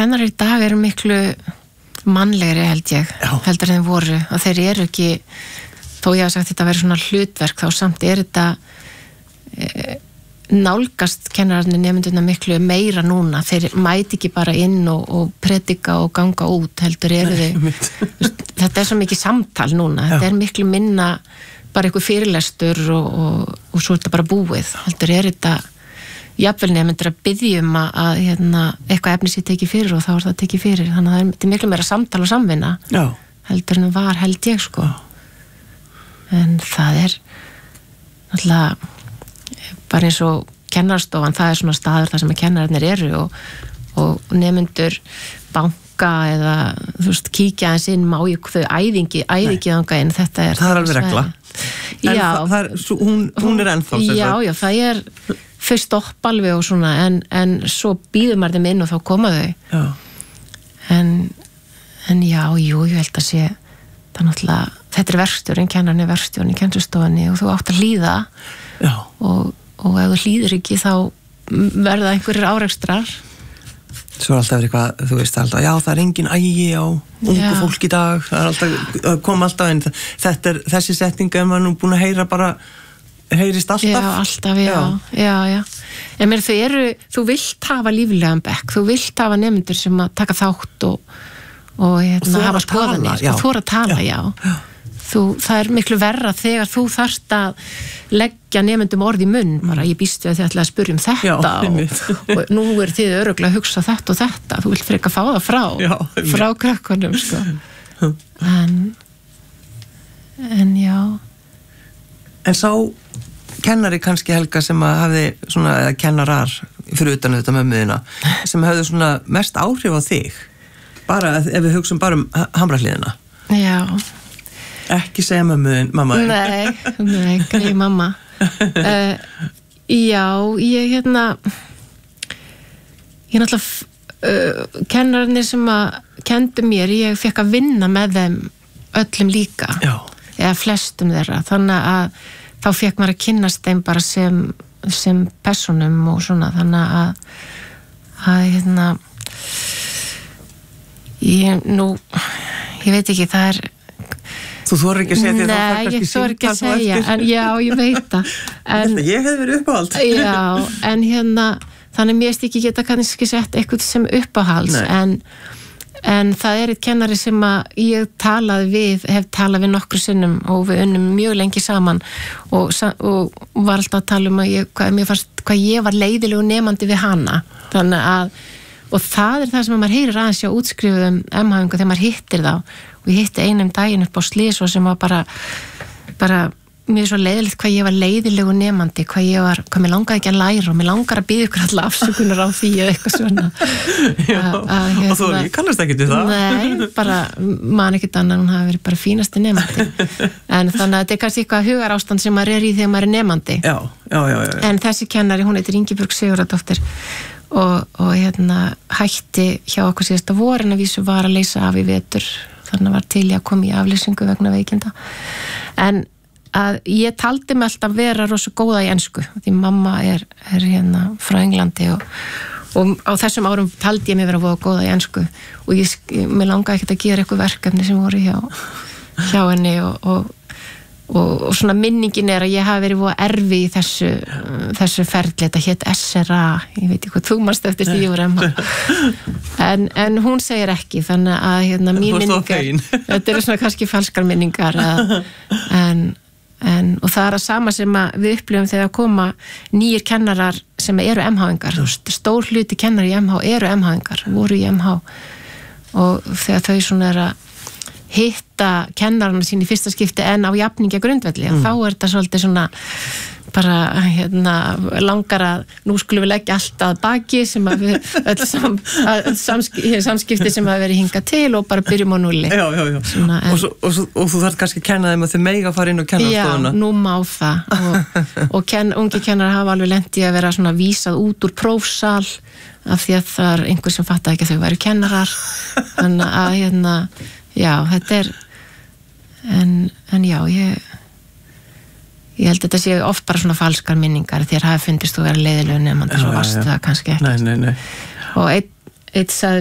kennarar í dag eru miklu mannlegri held ég, heldur en þeim voru og þeir eru ekki, þó ég hafa sagt þetta verið svona hlutverk, þá samt þetta nálgast kennararnir nemendurna miklu meira núna, þeir mæti ekki bara inn og predika og ganga út, heldur eru þau þetta svo mikið samtal núna, þetta miklu minna bara eitthvað fyrirlestur og svo þetta bara búið, heldur þetta jafnvel nemendur að biðja að eitthvað efni sér tekið fyrir og þá það tekið fyrir, þannig að þetta miklu meira samtal og samvinna heldur en var held ég sko en það náttúrulega bara eins og kennarstofan, það svona staður þar sem að kennararnir eru og nemendur banka eða þú veist, kíkja aðeins inn, má ég þau æði ekki þangað inn, þetta það alveg regla en hún ennþá já, það þau stoppa alveg og svona en svo býður maður þeim inn og þá koma þau en já, ég held að sé það náttúrulega, þetta verkstjórinn, kennarinn verkstjórinn í kennarstofunni og þú átt að hlýða og ef þú hlýðir ekki þá verða einhverjir árekstrar Svo alltaf eitthvað, þú veist alltaf, já það engin ægi á ungu fólk í dag, það alltaf, kom alltaf en þessi setning er maður nú búin að heyra bara, heyrist alltaf. Já, alltaf, já. En mér þú vilt hafa líflegan bekk, þú vilt hafa nemendur sem að taka þátt og hafa skoðanir, og þora að tala, já. Það miklu verra þegar þú þarft að leggja nemendum orð í munn, bara ég býst við að þið ætla að spyrja þetta og nú þið örugglega að hugsa þetta og þetta, þú vilt freka fá það frá krakkanum sko. En já. En sá kennari kannski Helga sem að hafði svona, eða kennarar fyrir utan þetta mömmuðina, sem hafði svona mest áhrif á þig, bara ef við hugsum bara Hamrahliðina. Já. Ekki segja mamma Nei, greið mamma Já, ég náttúrulega kennararnir sem að kendu mér, ég fekk að vinna með þeim öllum líka eða flestum þeirra, þannig að þá fekk maður að kynnast þeim bara sem personum og svona, þannig að ég veit ekki, það Þú þorir ekki að segja því að það Nei, ég þorir ekki að segja, en já, ég veit það. Ég hefði verið uppáhald. Já, en þannig mér ekki geta kannski sett eitthvað sem uppáhalds, en það eitt kennari sem að ég hef talað við nokkru sinnum og við unnum mjög lengi saman og var alltaf að tala hvað ég var leiðilegu nemandi við hana, þannig að og það það sem maður heyrir aðeins hjá útskrifuðum MH-ingu þegar maður hittir þá og ég hitti einum daginn upp á Slís og sem var bara mér svo leiðilegt hvað ég var leiðilegu nemandi, hvað mér langaði ekki að læra og mér langar að biðja ykkur alltaf afsökunar á því eða eitthvað svona og þú kannast ekki til það Nei, bara man ekkert annað, hún hafi verið bara fínasti nemandi en þannig að þetta kannski eitthvað hugarástand sem maður í þegar maður nemandi Já. En þessi kennari, hún heitir Ingibjörg Sigurðardóttir og hætti hjá okkur síðasta vorin að vísu var að leysa af í vetur þannig var til ég að koma í aflýsingu vegna veikinda en að ég taldi mig alltaf vera rosa góða í ensku því mamma er frá Englandi og á þessum árum taldi ég mig vera góða í ensku og mér langaði ekkert að gera eitthvað verkefni sem voru hjá henni og svona minningin að ég hafi verið erfi í þessu ferli, þetta hét SRA ég veit ekki hvað þú manst eftir því ég var en hún segir ekki þannig að mín minningar þetta svona kannski falskar minningar og það að sama sem að við upplifum þegar koma nýjir kennarar sem eru MH-ingar stór hluti kennar í MH eru MH-ingar, voru í MH og þegar þau svona að hitta kennarana sín í fyrsta skipti en á jafningja grundvelli þá þetta svolítið svona bara langar að nú skulum við leggja allt að baki sem að við samskipti sem að veri hingað til og bara byrjum á núlli og þú þarf kannski að kenna þeim að þau mega fara inn og kenna stofuna Já, nú má það og ungi kennarar hafa alveg lent í að vera svona vísað út úr prófsal af því að það einhver sem fattaði ekki að þau væru kennarar þannig að já, þetta en já, ég held að þetta sé oft bara svona falskar minningar þér hafi fundist þú vera leiðilegu nemandi svo varst það kannski ekki Nei. og einn sagði